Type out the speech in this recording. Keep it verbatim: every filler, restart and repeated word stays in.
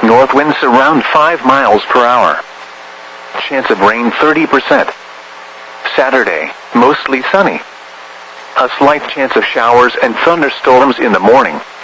North winds around five miles per hour. Chance of rain thirty percent. Saturday, mostly sunny. A slight chance of showers and thunderstorms in the morning.